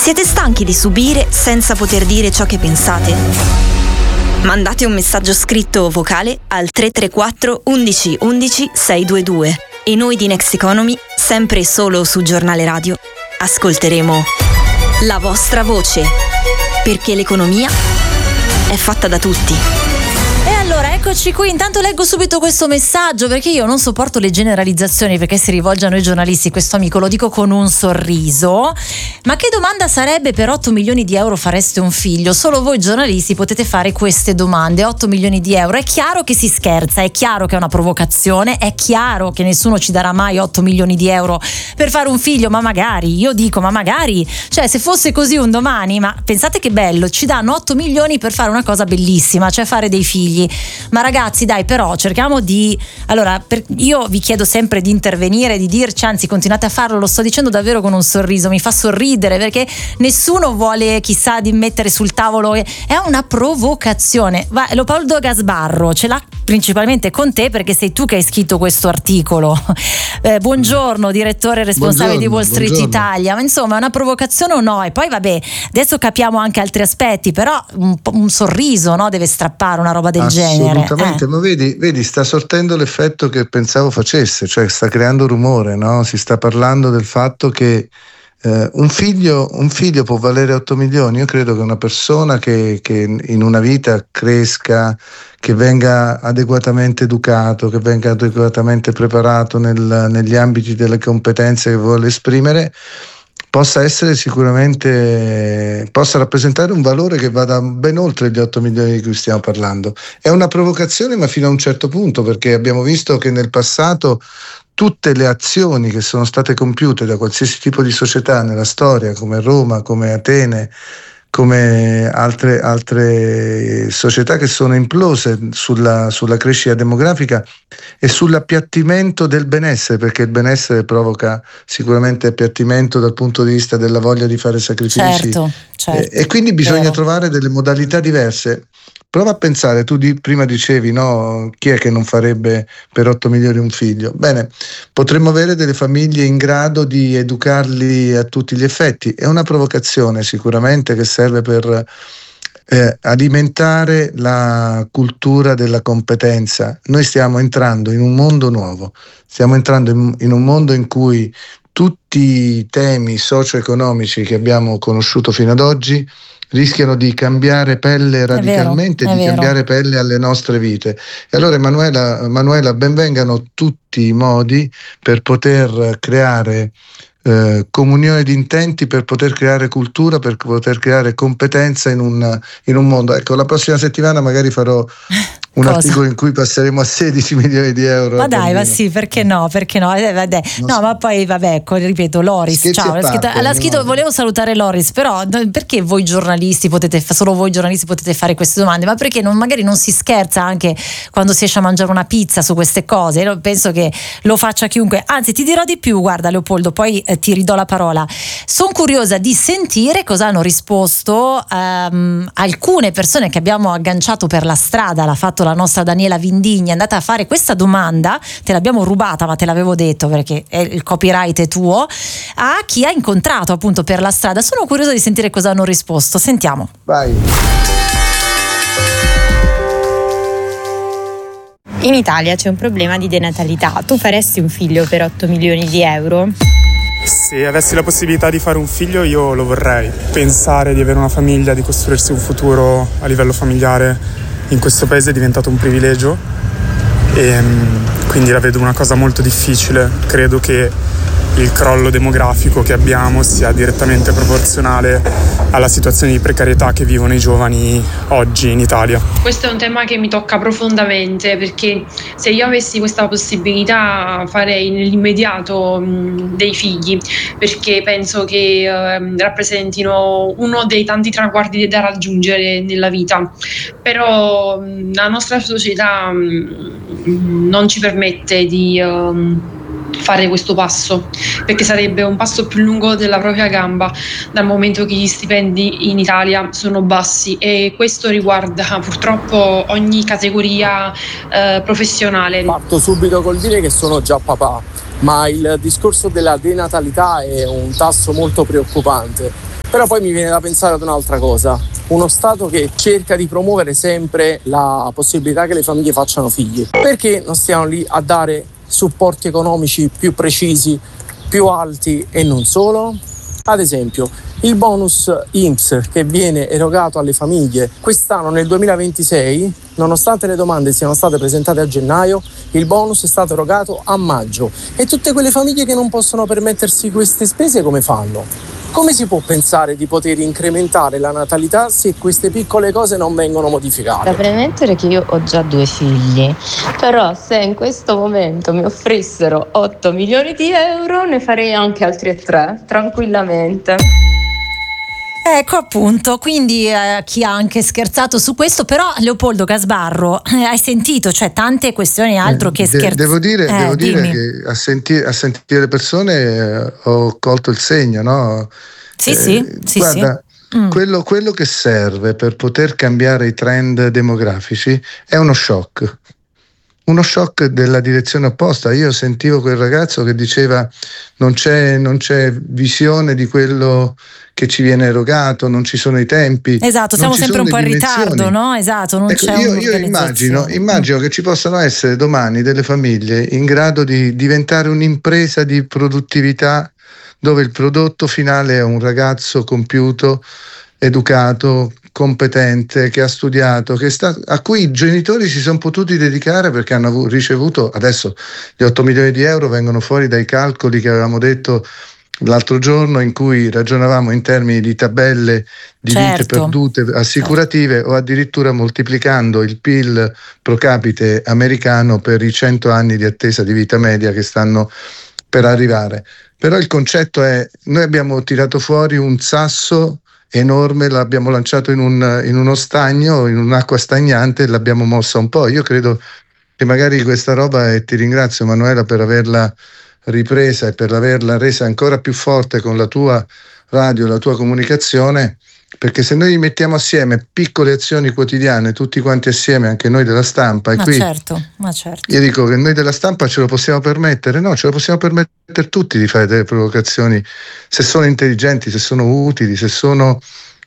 Siete stanchi di subire senza poter dire ciò che pensate? Mandate un messaggio scritto o vocale al 334 11 11 622 e noi di Next Economy, sempre e solo su Giornale Radio, ascolteremo la vostra voce, perché l'economia è fatta da tutti. E allora eccoci qui, intanto leggo subito questo messaggio perché io non sopporto le generalizzazioni, perché si rivolge a noi giornalisti, questo amico, lo dico con un sorriso. Ma che domanda sarebbe: per 8 milioni di euro fareste un figlio? Solo voi giornalisti potete fare queste domande. 8 milioni di euro, è chiaro che si scherza, è chiaro che è una provocazione, è chiaro che nessuno ci darà mai 8 milioni di euro per fare un figlio, ma magari, io dico, ma magari, cioè se fosse così un domani, ma pensate che bello, ci danno 8 milioni per fare una cosa bellissima, cioè fare dei figli. Ma ragazzi, dai, però cerchiamo di, allora, io vi chiedo sempre di intervenire, di dirci, anzi continuate a farlo, lo sto dicendo davvero con un sorriso, mi fa sorridere perché nessuno vuole chissà di mettere sul tavolo, è una provocazione. Va, Leopoldo Gasbarro ce l'ha principalmente con te perché sei tu che hai scritto questo articolo. Buongiorno, direttore responsabile di Wall Street Italia. Ma insomma, è una provocazione o no? E poi vabbè, adesso capiamo anche altri aspetti, però un sorriso, no, deve strappare una roba del genere. Assolutamente, ma vedi, sta sortendo l'effetto che pensavo facesse, cioè sta creando rumore, no? Si sta parlando del fatto che un figlio può valere 8 milioni. Io credo che una persona che in una vita cresca, che venga adeguatamente educato, che venga adeguatamente preparato negli ambiti delle competenze che vuole esprimere, possa essere sicuramente, possa rappresentare un valore che vada ben oltre gli 8 milioni di cui stiamo parlando. È una provocazione, ma fino a un certo punto, perché abbiamo visto che nel passato tutte le azioni che sono state compiute da qualsiasi tipo di società nella storia, come Roma, come Atene, come altre società che sono implose sulla crescita demografica e sull'appiattimento del benessere, perché il benessere provoca sicuramente appiattimento dal punto di vista della voglia di fare sacrifici. Certo. E quindi bisogna trovare delle modalità diverse. Prova a pensare, tu prima dicevi, no, chi è che non farebbe per 8 milioni un figlio? Bene, potremmo avere delle famiglie in grado di educarli a tutti gli effetti. È una provocazione sicuramente che serve per alimentare la cultura della competenza. Noi stiamo entrando in un mondo nuovo, stiamo entrando in un mondo in cui tutti i temi socio-economici che abbiamo conosciuto fino ad oggi rischiano di cambiare pelle radicalmente, cambiare pelle alle nostre vite. E allora Emanuela, benvengano tutti i modi per poter creare comunione di intenti, per poter creare cultura, per poter creare competenza in un mondo. Ecco, la prossima settimana magari farò un articolo in cui passeremo a 16 milioni di euro. Ma dai, ma sì, perché no? No, ma poi vabbè, ripeto, Loris, ciao, volevo salutare Loris, però perché voi giornalisti solo voi giornalisti potete fare queste domande? Ma perché magari non si scherza anche quando si esce a mangiare una pizza su queste cose? Io penso che lo faccia chiunque, anzi ti dirò di più, guarda Leopoldo, poi ti ridò la parola. Sono curiosa di sentire cosa hanno risposto alcune persone che abbiamo agganciato per la strada. L'ha fatto la nostra Daniela Vindigni, è andata a fare questa domanda, te l'abbiamo rubata ma te l'avevo detto perché il copyright è tuo, a chi ha incontrato appunto per la strada. Sono curiosa di sentire cosa hanno risposto, sentiamo. Vai. In Italia c'è un problema di denatalità. Tu faresti un figlio per 8 milioni di euro? Se avessi la possibilità di fare un figlio io lo vorrei. Pensare di avere una famiglia, di costruirsi un futuro a livello familiare in questo paese è diventato un privilegio e quindi la vedo una cosa molto difficile. Credo che il crollo demografico che abbiamo sia direttamente proporzionale alla situazione di precarietà che vivono i giovani oggi in Italia. Questo è un tema che mi tocca profondamente, perché se io avessi questa possibilità farei nell'immediato dei figli, perché penso che rappresentino uno dei tanti traguardi da raggiungere nella vita. Però la nostra società non ci permette di fare questo passo, perché sarebbe un passo più lungo della propria gamba, dal momento che gli stipendi in Italia sono bassi, e questo riguarda purtroppo ogni categoria professionale. Parto subito col dire che sono già papà, ma il discorso della denatalità è un tasso molto preoccupante. Però poi mi viene da pensare ad un'altra cosa, uno Stato che cerca di promuovere sempre la possibilità che le famiglie facciano figli. Perché non stiamo lì a dare supporti economici più precisi, più alti e non solo? Ad esempio, il bonus INPS che viene erogato alle famiglie quest'anno nel 2026, nonostante le domande siano state presentate a gennaio, il bonus è stato erogato a maggio. E tutte quelle famiglie che non possono permettersi queste spese come fanno? Come si può pensare di poter incrementare la natalità se queste piccole cose non vengono modificate? Da premettere che io ho già 2 figli, però se in questo momento mi offrissero 8 milioni di euro ne farei anche altri 3, tranquillamente. Ecco appunto, quindi chi ha anche scherzato su questo, però Leopoldo Gasbarro, hai sentito, cioè tante questioni altro che scherzo. Devo dire che a sentire le persone ho colto il segno, no? Sì. Guarda, quello che serve per poter cambiare i trend demografici è uno shock della direzione opposta. Io sentivo quel ragazzo che diceva non c'è visione di quello che ci viene erogato, non ci sono i tempi. Esatto, siamo sempre un po' in ritardo, no? Esatto, non c'è io immagino che ci possano essere domani delle famiglie in grado di diventare un'impresa di produttività dove il prodotto finale è un ragazzo compiuto, educato, competente, che ha studiato, a cui i genitori si sono potuti dedicare perché hanno ricevuto, adesso gli 8 milioni di euro vengono fuori dai calcoli che avevamo detto l'altro giorno, in cui ragionavamo in termini di tabelle di vite perdute assicurative, o addirittura moltiplicando il PIL pro capite americano per i 100 anni di attesa di vita media che stanno per arrivare. Però il concetto è: noi abbiamo tirato fuori un sasso enorme, l'abbiamo lanciato in uno stagno, in un'acqua stagnante, e l'abbiamo mossa un po'. Io credo che magari questa roba, e ti ringrazio Manuela per averla ripresa e per averla resa ancora più forte con la tua radio, la tua comunicazione, perché se noi mettiamo assieme piccole azioni quotidiane, tutti quanti assieme, anche noi della stampa, e qui certo. Io dico che noi della stampa ce lo possiamo permettere, no, ce lo possiamo permettere tutti di fare delle provocazioni, se sono intelligenti, se sono utili, se sono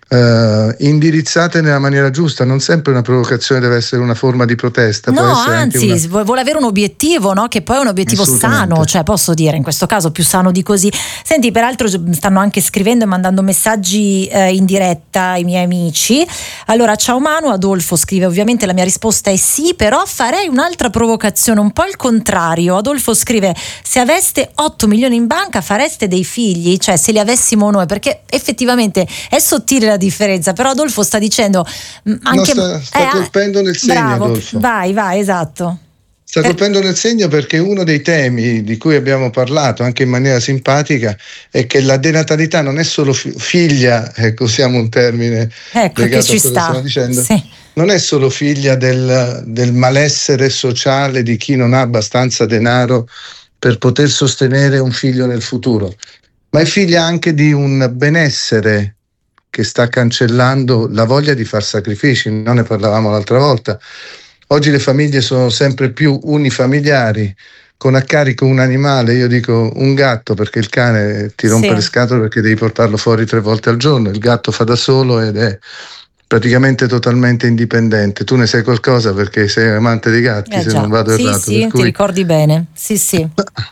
indirizzate nella maniera giusta. Non sempre una provocazione deve essere una forma di protesta, no, può essere anzi anche vuole avere un obiettivo, no? Che poi è un obiettivo sano, cioè posso dire in questo caso più sano di così. Senti, peraltro stanno anche scrivendo e mandando messaggi in diretta i miei amici. Allora, ciao Manu, Adolfo scrive: ovviamente la mia risposta è sì, però farei un'altra provocazione, un po' il contrario. Adolfo scrive: se aveste 8 milioni in banca fareste dei figli? Cioè se li avessimo noi, perché effettivamente è sottile la differenza, però Adolfo sta dicendo anche sta colpendo nel segno. Bravo, Adolfo, vai, esatto, sta colpendo nel segno, perché uno dei temi di cui abbiamo parlato anche in maniera simpatica è che la denatalità non è solo figlia, ecco, usiamo un termine legato che ci a quello che stiamo dicendo, sì. Non è solo figlia del malessere sociale di chi non ha abbastanza denaro per poter sostenere un figlio nel futuro, ma è figlia anche di un benessere che sta cancellando la voglia di far sacrifici. Non ne parlavamo l'altra volta. Oggi le famiglie sono sempre più unifamiliari, con a carico un animale, io dico un gatto perché il cane ti rompe le scatole perché devi portarlo fuori 3 volte al giorno, il gatto fa da solo ed è praticamente totalmente indipendente. Tu ne sai qualcosa perché sei amante dei gatti, se non vado errato. Sì, per cui ti ricordi bene, sì.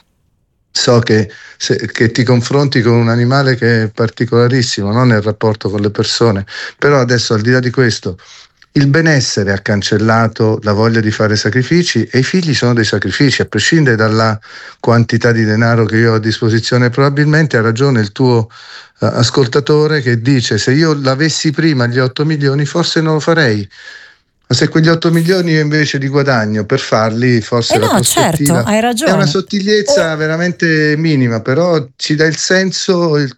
So che ti confronti con un animale che è particolarissimo, no? Nel rapporto con le persone. Però adesso, al di là di questo, il benessere ha cancellato la voglia di fare sacrifici, e i figli sono dei sacrifici, a prescindere dalla quantità di denaro che io ho a disposizione. Probabilmente ha ragione il tuo ascoltatore che dice: se io l'avessi prima gli 8 milioni forse non lo farei. Ma se quegli 8 milioni io invece di guadagno per farli, forse la prospettiva, certo, hai ragione. È una sottigliezza veramente minima, però ci dà il senso il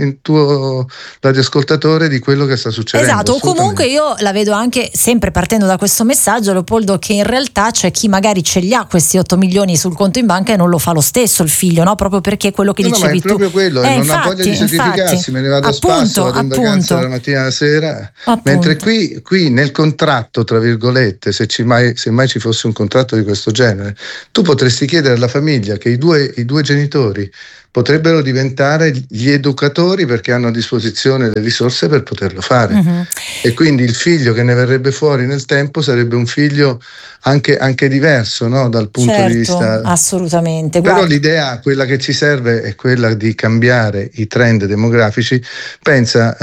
tuo radioascoltatore di quello che sta succedendo. Esatto, comunque io la vedo anche, sempre partendo da questo messaggio, Leopoldo, che in realtà c'è chi magari ce li ha questi 8 milioni sul conto in banca e non lo fa lo stesso il figlio, no? Proprio perché quello che dicevi tu. Ma è proprio quello, non ha voglia di sacrificarsi, me ne vado a spasso, vado in vacanza dalla mattina alla sera, mentre qui nel contratto, tra virgolette, se mai ci fosse un contratto di questo genere, tu potresti chiedere alla famiglia che i due genitori potrebbero diventare gli educatori, perché hanno a disposizione le risorse per poterlo fare. E quindi il figlio che ne verrebbe fuori nel tempo sarebbe un figlio anche diverso, no? Dal punto di vista. Assolutamente. Però l'idea, quella che ci serve, è quella di cambiare i trend demografici. Pensa,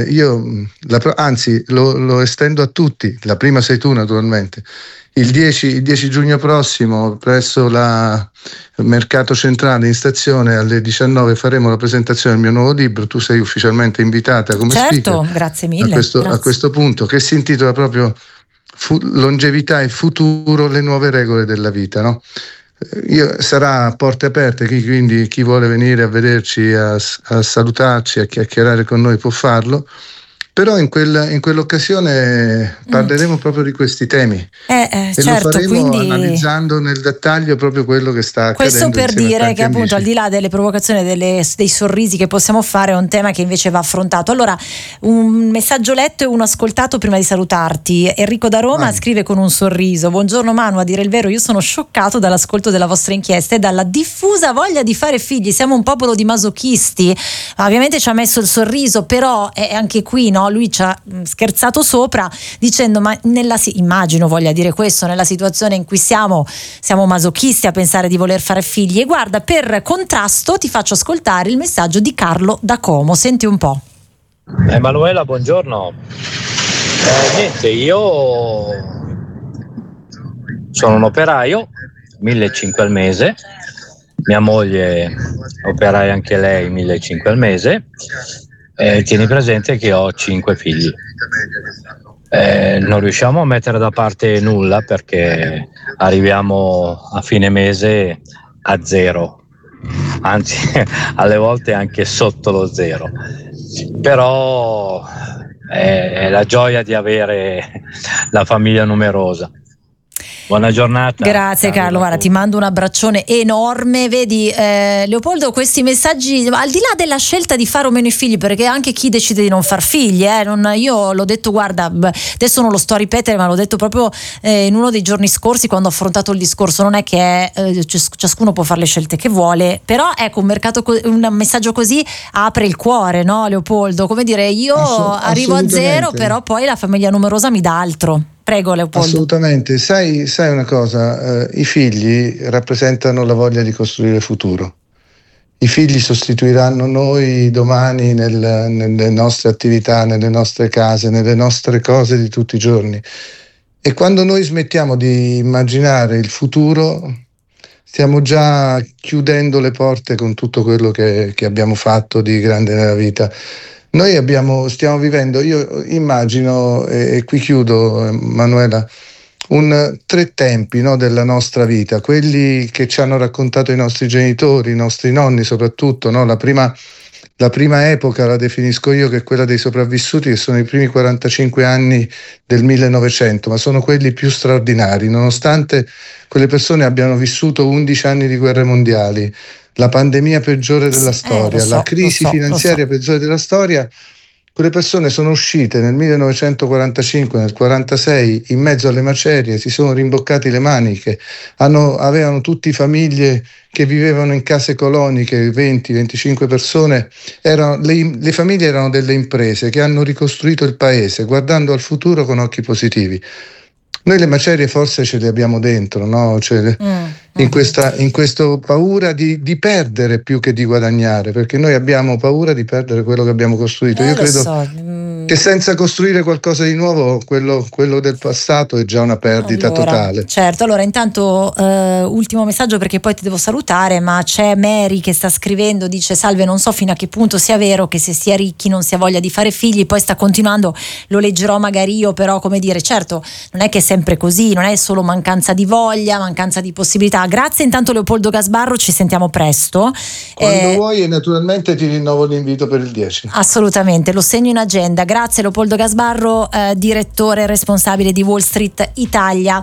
anzi lo estendo a tutti, la prima sei tu naturalmente. Il 10 giugno prossimo, presso il Mercato Centrale in stazione, alle 19 faremo la presentazione del mio nuovo libro. Tu sei ufficialmente invitata come speaker. Grazie mille. A questo punto, che si intitola proprio Longevità e futuro, le nuove regole della vita, no? Sarà a porte aperte, quindi chi vuole venire a vederci, a salutarci, a chiacchierare con noi può farlo. Però in quell'occasione parleremo proprio di questi temi e lo faremo analizzando nel dettaglio proprio quello che sta accadendo. Questo per dire che appunto al di là delle provocazioni, dei sorrisi che possiamo fare, è un tema che invece va affrontato. Allora, un messaggio letto e uno ascoltato prima di salutarti. Enrico da Roma scrive con un sorriso: buongiorno Manu, a dire il vero io sono scioccato dall'ascolto della vostra inchiesta e dalla diffusa voglia di fare figli. Siamo un popolo di masochisti. Ovviamente ci ha messo il sorriso, però è anche qui, no? Lui ci ha scherzato sopra dicendo ma immagino voglia dire questo, nella situazione in cui siamo masochisti a pensare di voler fare figli. E guarda, per contrasto ti faccio ascoltare il messaggio di Carlo da Como, senti un po'. Emanuela, buongiorno. Niente, io sono un operaio, 1.500 al mese, mia moglie operaia anche lei, 1.500 al mese. Tieni presente che ho 5 figli. Non riusciamo a mettere da parte nulla perché arriviamo a fine mese a zero, anzi alle volte anche sotto lo zero. Però è la gioia di avere la famiglia numerosa. Buona giornata. Grazie Carlo, guarda, ti mando un abbraccione enorme. Vedi Leopoldo, questi messaggi, al di là della scelta di fare o meno i figli, perché anche chi decide di non far figli, io l'ho detto, guarda, adesso non lo sto a ripetere, ma l'ho detto proprio in uno dei giorni scorsi quando ho affrontato il discorso, non è che ciascuno può fare le scelte che vuole, però ecco, un messaggio così apre il cuore, no Leopoldo? Come dire, io arrivo a zero, però poi la famiglia numerosa mi dà altro. Prego Leopoldo. Assolutamente, sai una cosa, i figli rappresentano la voglia di costruire futuro. I figli sostituiranno noi domani nelle nostre attività, nelle nostre case, nelle nostre cose di tutti i giorni. E quando noi smettiamo di immaginare il futuro, stiamo già chiudendo le porte con tutto quello che abbiamo fatto di grande nella vita. Noi stiamo vivendo, io immagino, e qui chiudo Manuela, 3 tempi, no, della nostra vita, quelli che ci hanno raccontato i nostri genitori, i nostri nonni soprattutto, no? La prima epoca la definisco io che è quella dei sopravvissuti, che sono i primi 45 anni del 1900, ma sono quelli più straordinari, nonostante quelle persone abbiano vissuto 11 anni di guerre mondiali, la pandemia peggiore della storia, la crisi finanziaria peggiore della storia. Quelle persone sono uscite nel 1945, nel 1946, in mezzo alle macerie, si sono rimboccati le maniche, avevano tutti famiglie che vivevano in case coloniche, 20-25 persone, le famiglie erano delle imprese che hanno ricostruito il paese, guardando al futuro con occhi positivi. Noi le macerie forse ce le abbiamo dentro, no? In questo paura di perdere più che di guadagnare, perché noi abbiamo paura di perdere quello che abbiamo costruito. Io credo che senza costruire qualcosa di nuovo, quello del passato è già una perdita totale. Certo, allora intanto ultimo messaggio perché poi ti devo salutare, ma c'è Mary che sta scrivendo, dice: salve, non so fino a che punto sia vero che se si è ricchi non si ha voglia di fare figli, poi sta continuando, lo leggerò magari io, però come dire, certo non è che è sempre così, non è solo mancanza di voglia, mancanza di possibilità. Grazie intanto Leopoldo Gasbarro, ci sentiamo presto. Quando vuoi, e naturalmente ti rinnovo l'invito per il 10. Assolutamente, lo segno in agenda. Grazie Leopoldo Gasbarro, direttore responsabile di Wall Street Italia.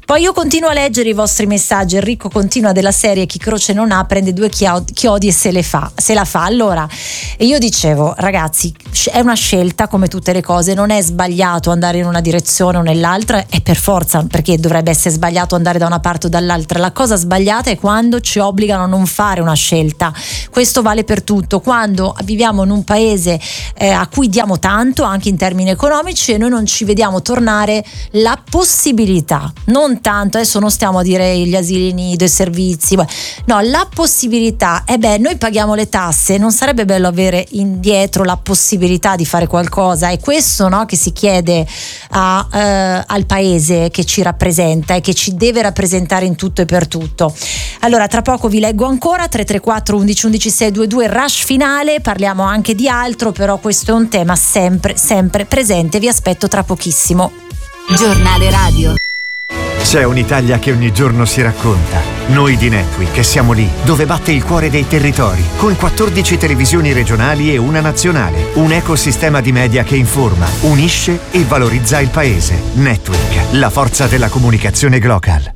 Poi io continuo a leggere i vostri messaggi. Enrico continua della serie: chi croce non ha prende 2 chiodi e se la fa. Allora io dicevo, ragazzi, è una scelta come tutte le cose, non è sbagliato andare in una direzione o nell'altra, è per forza, perché dovrebbe essere sbagliato andare da una parte o dall'altra. La cosa sbagliata è quando ci obbligano a non fare una scelta. Questo vale per tutto, quando viviamo in un paese a cui diamo tanto anche in termini economici e noi non ci vediamo tornare la possibilità, non tanto, adesso non stiamo a dire gli asili nido, i servizi, no, la possibilità. Noi paghiamo le tasse, non sarebbe bello avere indietro la possibilità di fare qualcosa? È questo, no, che si chiede al paese che ci rappresenta e che ci deve rappresentare in tutto e per tutto. Allora tra poco vi leggo ancora 334 11 11 622, rush finale, parliamo anche di altro, però questo è un tema sempre presente, vi aspetto tra pochissimo. Giornale radio. C'è un'Italia che ogni giorno si racconta. Noi di Netweek siamo lì, dove batte il cuore dei territori, con 14 televisioni regionali e una nazionale. Un ecosistema di media che informa, unisce e valorizza il paese. Netweek, la forza della comunicazione global.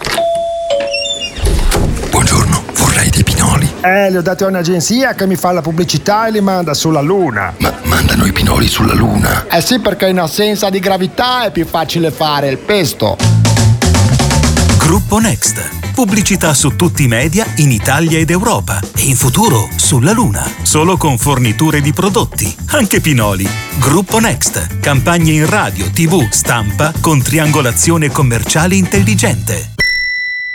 Buongiorno, vorrei dei pinoli. Li ho dati a un'agenzia che mi fa la pubblicità e li manda sulla Luna. Ma mandano i pinoli sulla Luna? Sì, perché in assenza di gravità è più facile fare il pesto. Gruppo Next. Pubblicità su tutti i media in Italia ed Europa e in futuro sulla Luna. Solo con forniture di prodotti, anche pinoli. Gruppo Next. Campagne in radio, TV, stampa con triangolazione commerciale intelligente.